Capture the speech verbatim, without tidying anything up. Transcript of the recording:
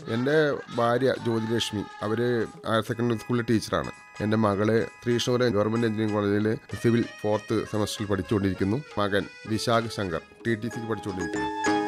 എൻ്റെ ഭാര്യ ജ്യോതിലക്ഷ്മി, അവർ higher secondary സ്കൂളിലെ ടീച്ചറാണ്. എൻ്റെ മകള് തൃശ്ശൂർ ഗവൺമെൻറ് എഞ്ചിനീയറിംഗ് കോളേജിൽ സിവിൽ ഫോർത്ത് സെമസ്റ്ററിൽ പഠിച്ചുകൊണ്ടിരിക്കുന്നു. മകൻ വിശാഖ് ശങ്കർ ടി ടി സിക്ക് പഠിച്ചുകൊണ്ടിരിക്കുന്നു.